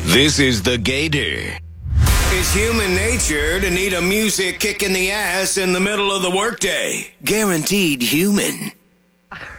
This is the Gator. It's human nature to need a music kick in the ass in the middle of the workday. Guaranteed human.